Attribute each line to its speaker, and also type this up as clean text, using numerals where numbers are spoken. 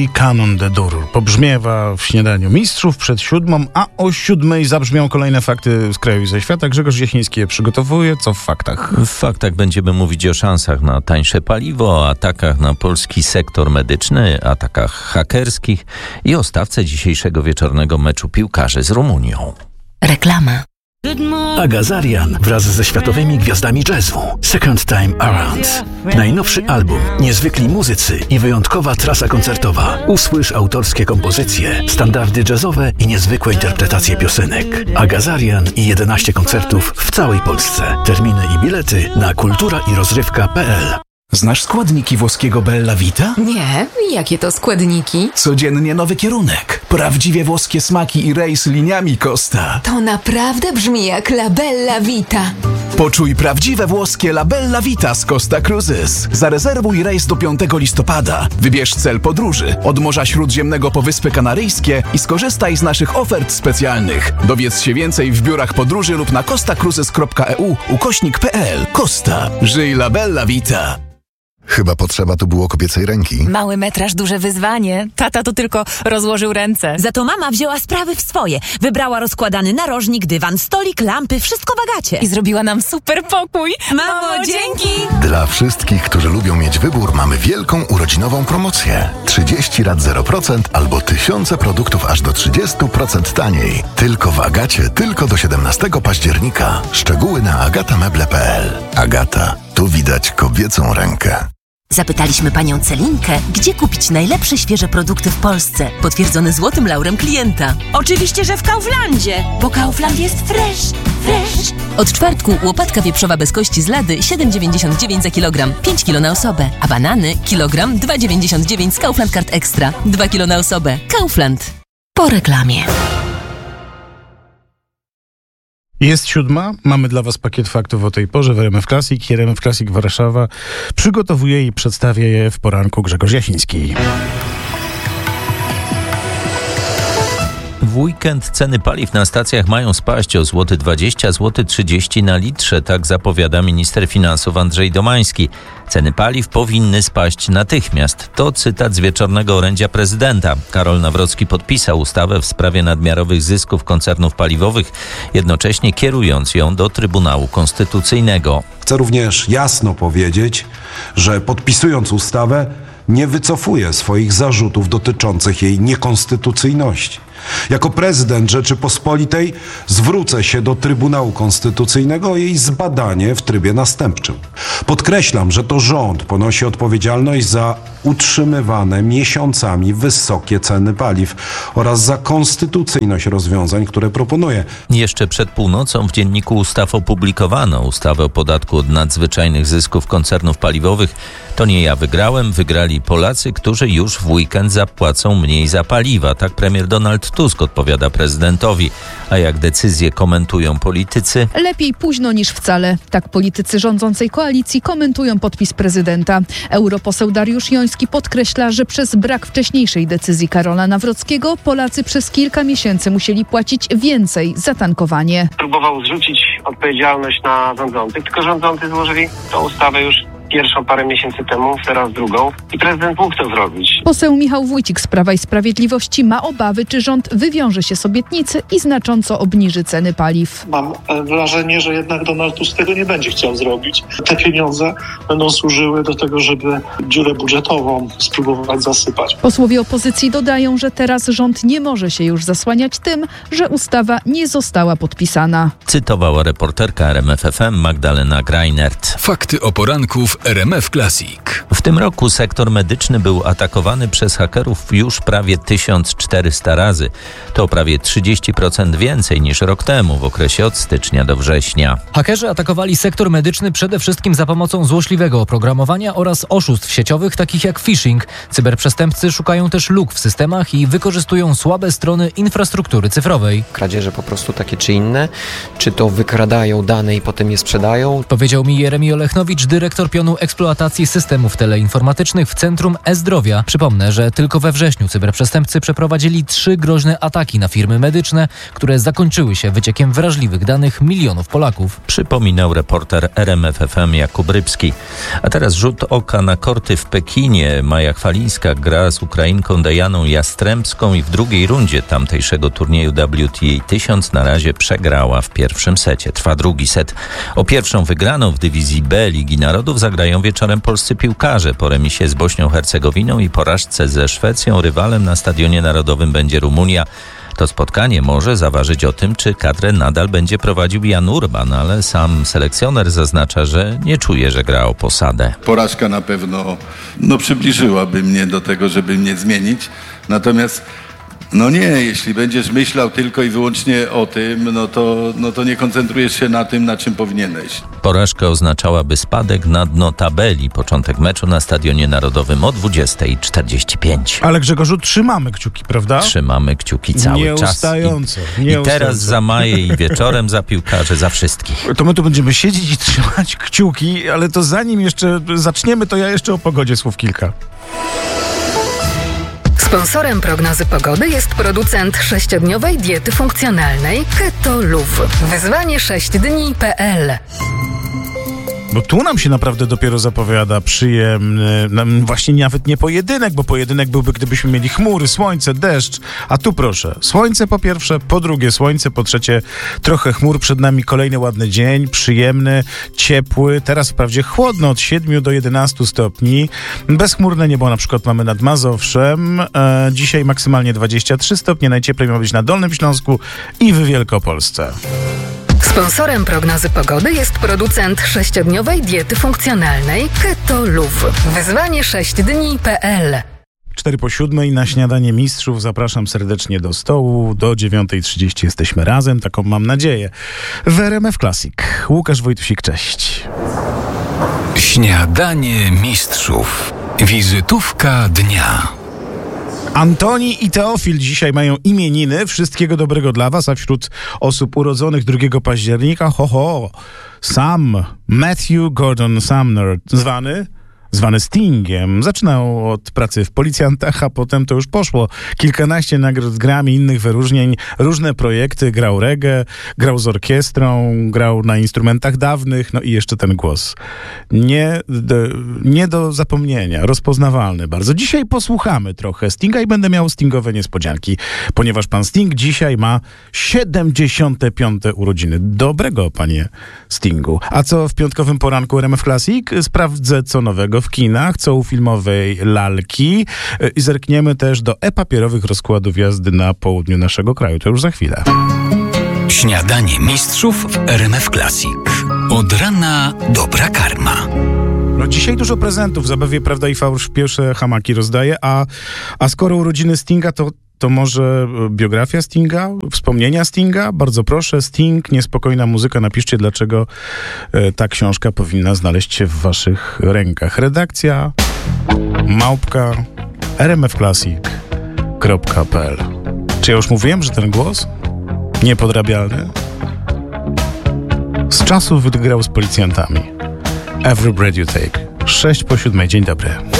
Speaker 1: I Canon de Dur pobrzmiewa w śniadaniu mistrzów przed 7, a o 7:00 zabrzmią kolejne fakty z kraju i ze świata. Grzegorz Jasiński je przygotowuje. Co w faktach?
Speaker 2: W faktach będziemy mówić o szansach na tańsze paliwo, o atakach na polski sektor medyczny, atakach hakerskich i o stawce dzisiejszego wieczornego meczu piłkarzy z Rumunią.
Speaker 3: Reklama.
Speaker 4: Agazarian wraz ze światowymi gwiazdami jazzu. Second Time Around. Najnowszy album, niezwykli muzycy i wyjątkowa trasa koncertowa. Usłysz autorskie kompozycje, standardy jazzowe i niezwykłe interpretacje piosenek. Agazarian i 11 koncertów w całej Polsce. Terminy i bilety na kulturairozrywka.pl. Znasz składniki włoskiego Bella Vita?
Speaker 3: Nie, jakie to składniki?
Speaker 4: Codziennie nowy kierunek. Prawdziwie włoskie smaki i rejs liniami Costa.
Speaker 3: To naprawdę brzmi jak La Bella Vita.
Speaker 4: Poczuj prawdziwe włoskie La Bella Vita z Costa Cruises. Zarezerwuj rejs do 5 listopada. Wybierz cel podróży od Morza Śródziemnego po Wyspy Kanaryjskie i skorzystaj z naszych ofert specjalnych. Dowiedz się więcej w biurach podróży lub na costacruises.eu/pl. Costa. Żyj La Bella Vita.
Speaker 5: Chyba potrzeba tu było kobiecej ręki.
Speaker 6: Mały metraż, duże wyzwanie. Tata to tylko rozłożył ręce. Za to mama wzięła sprawy w swoje. Wybrała rozkładany narożnik, dywan, stolik, lampy, wszystko w Agacie. I zrobiła nam super pokój. Mamo, dzięki!
Speaker 5: Dla wszystkich, którzy lubią mieć wybór, mamy wielką urodzinową promocję. 30 rat 0% albo tysiące produktów aż do 30% taniej. Tylko w Agacie, tylko do 17 października. Szczegóły na agatameble.pl. Agata, tu widać kobiecą rękę.
Speaker 7: Zapytaliśmy panią Celinkę, gdzie kupić najlepsze świeże produkty w Polsce, potwierdzone złotym laurem klienta.
Speaker 6: Oczywiście, że w Kauflandzie, bo Kaufland jest fresh.
Speaker 7: Od czwartku łopatka wieprzowa bez kości z lady 7,99 za kilogram, 5 kg na osobę, a banany kilogram 2,99 z Kaufland Card Extra, 2 kg na osobę. Kaufland.
Speaker 3: Po reklamie.
Speaker 1: Jest 7:00. Mamy dla Was pakiet faktów o tej porze w RMF Classic. I RMF Classic Warszawa przygotowuje i przedstawia je w poranku Grzegorz Jasiński.
Speaker 2: W weekend ceny paliw na stacjach mają spaść o 20 zł, 30 zł na litrze, tak zapowiada minister finansów Andrzej Domański. Ceny paliw powinny spaść natychmiast. To cytat z wieczornego orędzia prezydenta. Karol Nawrocki podpisał ustawę w sprawie nadmiarowych zysków koncernów paliwowych, jednocześnie kierując ją do Trybunału Konstytucyjnego.
Speaker 8: Chcę również jasno powiedzieć, że podpisując ustawę nie wycofuje swoich zarzutów dotyczących jej niekonstytucyjności. Jako prezydent Rzeczypospolitej zwrócę się do Trybunału Konstytucyjnego o jej zbadanie w trybie następczym. Podkreślam, że to rząd ponosi odpowiedzialność za utrzymywane miesiącami wysokie ceny paliw oraz za konstytucyjność rozwiązań, które proponuje.
Speaker 2: Jeszcze przed północą w Dzienniku Ustaw opublikowano ustawę o podatku od nadzwyczajnych zysków koncernów paliwowych. To nie ja wygrałem, wygrali Polacy, którzy już w weekend zapłacą mniej za paliwa. Tak premier Donald Tusk odpowiada prezydentowi. A jak decyzje komentują politycy?
Speaker 9: Lepiej późno niż wcale. Tak politycy rządzącej koalicji komentują podpis prezydenta. Europoseł Dariusz Joński podkreśla, że przez brak wcześniejszej decyzji Karola Nawrockiego Polacy przez kilka miesięcy musieli płacić więcej za tankowanie.
Speaker 10: Próbował zrzucić odpowiedzialność na rządzących, tylko rządzący złożyli tą ustawę już pierwszą parę miesięcy temu, teraz drugą i prezydent mógł to zrobić.
Speaker 9: Poseł Michał Wójcik z Prawa i Sprawiedliwości ma obawy, czy rząd wywiąże się z obietnicy i znacząco obniży ceny paliw.
Speaker 11: Mam wrażenie, że jednak Donald Tusk tego nie będzie chciał zrobić. Te pieniądze będą służyły do tego, żeby dziurę budżetową spróbować zasypać.
Speaker 9: Posłowie opozycji dodają, że teraz rząd nie może się już zasłaniać tym, że ustawa nie została podpisana.
Speaker 2: Cytowała reporterka RMF FM Magdalena Greinert.
Speaker 12: Fakty o poranku w RMF Classic.
Speaker 2: W tym roku sektor medyczny był atakowany przez hakerów już prawie 1400 razy. To prawie 30% więcej niż rok temu w okresie od stycznia do września.
Speaker 13: Hakerzy atakowali sektor medyczny przede wszystkim za pomocą złośliwego oprogramowania oraz oszustw sieciowych takich jak phishing. Cyberprzestępcy szukają też luk w systemach i wykorzystują słabe strony infrastruktury cyfrowej.
Speaker 14: Kradzieże po prostu takie czy inne, czy to wykradają dane i potem je sprzedają.
Speaker 13: Powiedział mi Jeremi Olechnowicz, dyrektor pionu planu eksploatacji systemów teleinformatycznych w Centrum E-Zdrowia. Przypomnę, że tylko we wrześniu cyberprzestępcy przeprowadzili 3 groźne ataki na firmy medyczne, które zakończyły się wyciekiem wrażliwych danych milionów Polaków.
Speaker 2: Przypominał reporter RMF FM Jakub Rybski. A teraz rzut oka na korty w Pekinie. Maja Chwalińska gra z Ukrainką Dajaną Jastrzębską i w drugiej rundzie tamtejszego turnieju WTA 1000 na razie przegrała w pierwszym secie. Trwa drugi set. O pierwszą wygraną w dywizji B Ligi Narodów zagrają wieczorem polscy piłkarze. Po remisie z Bośnią Hercegowiną i porażce ze Szwecją rywalem na Stadionie Narodowym będzie Rumunia. To spotkanie może zaważyć o tym, czy kadrę nadal będzie prowadził Jan Urban, ale sam selekcjoner zaznacza, że nie czuje, że gra o posadę.
Speaker 14: Porażka na pewno przybliżyłaby mnie do tego, żeby mnie zmienić. Natomiast jeśli będziesz myślał tylko i wyłącznie o tym, to nie koncentrujesz się na tym, na czym powinieneś.
Speaker 2: Porażka oznaczałaby spadek na dno tabeli. Początek meczu na Stadionie Narodowym o 20:45.
Speaker 1: Ale Grzegorzu, trzymamy kciuki, prawda?
Speaker 2: Trzymamy kciuki cały czas. I teraz za Maję i wieczorem za piłkarzy, za wszystkich.
Speaker 1: To my tu będziemy siedzieć i trzymać kciuki, ale to zanim jeszcze zaczniemy, to ja jeszcze o pogodzie słów kilka.
Speaker 3: Sponsorem prognozy pogody jest producent 6-dniowej diety funkcjonalnej Keto Luv. Wyzwanie 6dni.pl.
Speaker 1: Bo tu nam się naprawdę dopiero zapowiada przyjemny, właśnie nawet nie pojedynek, bo pojedynek byłby, gdybyśmy mieli chmury, słońce, deszcz. A tu proszę, słońce po pierwsze, po drugie słońce, po trzecie trochę chmur. Przed nami kolejny ładny dzień, przyjemny, ciepły. Teraz wprawdzie chłodno, od 7 do 11 stopni. Bezchmurne niebo na przykład mamy nad Mazowszem. Dzisiaj maksymalnie 23 stopnie, najcieplej ma być na Dolnym Śląsku i w Wielkopolsce.
Speaker 3: Sponsorem prognozy pogody jest producent 6-dniowej diety funkcjonalnej Keto Luv. Wyzwanie 6dni.pl.
Speaker 1: 6:04 na śniadanie mistrzów. Zapraszam serdecznie do stołu. Do 9:30 jesteśmy razem, taką mam nadzieję. W RMF Classic. Łukasz Wojtusik, cześć.
Speaker 12: Śniadanie mistrzów. Wizytówka dnia.
Speaker 1: Antoni i Teofil dzisiaj mają imieniny. Wszystkiego dobrego dla was, a wśród osób urodzonych 2 października Sam Matthew Gordon Sumner, zwany Stingiem. Zaczynał od pracy w Policjantach, a potem to już poszło. Kilkanaście nagród Grammy, innych wyróżnień, różne projekty, grał reggae, grał z orkiestrą, grał na instrumentach dawnych, i jeszcze ten głos. Nie do zapomnienia, rozpoznawalny bardzo. Dzisiaj posłuchamy trochę Stinga i będę miał stingowe niespodzianki, ponieważ pan Sting dzisiaj ma 75. urodziny. Dobrego, panie Stingu. A co w piątkowym poranku RMF Classic? Sprawdzę, co nowego w kinach, co u filmowej lalki i zerkniemy też do e-papierowych rozkładów jazdy na południu naszego kraju. To już za chwilę.
Speaker 12: Śniadanie mistrzów w RMF Classic. Od rana dobra karma.
Speaker 1: Dzisiaj dużo prezentów, zabawie Prawda i Fałsz pierwsze hamaki rozdaje, a skoro urodziny Stinga, to może biografia Stinga, wspomnienia Stinga? Bardzo proszę, Sting, niespokojna muzyka. Napiszcie, dlaczego ta książka powinna znaleźć się w waszych rękach. Redakcja @rmfclassic.pl. Czy ja już mówiłem, że ten głos niepodrabialny? Z czasów, gdy grał z Policjantami. Every Breath You Take. 6:07. Dzień dobry.